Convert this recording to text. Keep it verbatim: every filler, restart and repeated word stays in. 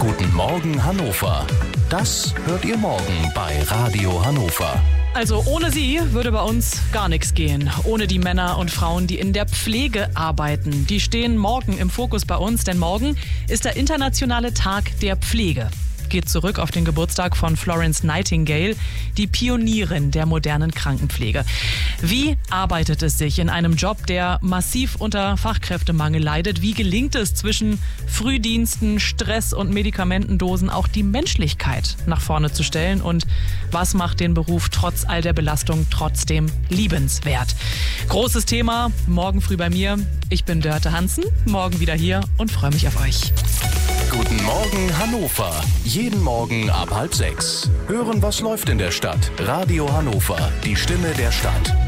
Guten Morgen Hannover. Das hört ihr morgen bei Radio Hannover. Also ohne sie würde bei uns gar nichts gehen. Ohne die Männer und Frauen, die in der Pflege arbeiten. Die stehen morgen im Fokus bei uns, denn morgen ist der internationale Tag der Pflege. Geht zurück auf den Geburtstag von Florence Nightingale, die Pionierin der modernen Krankenpflege. Wie arbeitet es sich in einem Job, der massiv unter Fachkräftemangel leidet? Wie gelingt es zwischen Frühdiensten, Stress und Medikamentendosen auch die Menschlichkeit nach vorne zu stellen? Und was macht den Beruf trotz all der Belastung trotzdem liebenswert? Großes Thema, morgen früh bei mir. Ich bin Dörte Hansen, morgen wieder hier und freue mich auf euch. Guten Morgen Hannover. Jeden Morgen ab halb sechs. Hören, was läuft in der Stadt. Radio Hannover, die Stimme der Stadt.